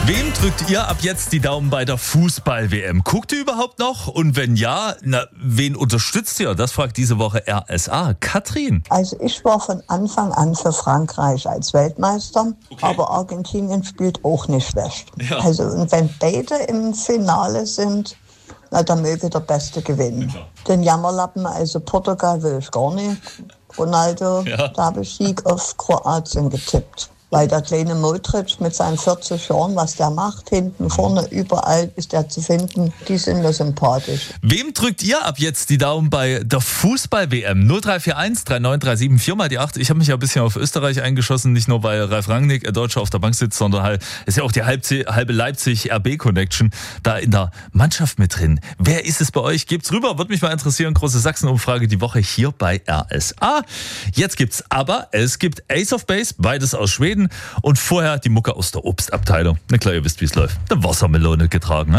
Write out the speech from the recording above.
Wem drückt ihr ab jetzt die Daumen bei der Fußball-WM? Guckt ihr überhaupt noch? Und wenn ja, wen unterstützt ihr? Das fragt diese Woche RSA. Katrin. Also ich war von Anfang an für Frankreich als Weltmeister, Okay. aber Argentinien spielt auch nicht schlecht. Ja. Also und wenn beide im Finale sind, dann möge der Beste gewinnen. klar. Den Jammerlappen, also Portugal will ich gar nicht. Ronaldo, Ja. da habe ich Sieg auf Kroatien getippt. Weil der kleine Modric mit seinen 40 Jahren, was der macht, hinten, vorne, überall ist er zu finden, die sind mir sympathisch. Wem drückt ihr ab jetzt die Daumen bei der Fußball-WM? 0341 3937 4 mal die 8. Ich habe mich ja ein bisschen auf Österreich eingeschossen, nicht nur weil Ralf Rangnick, Deutscher, auf der Bank sitzt, sondern halt ist ja auch die halbe Leipzig-RB-Connection da in der Mannschaft mit drin. Wer ist es bei euch? Gebt's rüber, würde mich mal interessieren. Große Sachsen-Umfrage die Woche hier bei RSA. Jetzt gibt's Ace of Base, beides aus Schweden und vorher die Mucke aus der Obstabteilung. Na klar, ihr wisst, wie es läuft. Eine Wassermelone getragen, ne?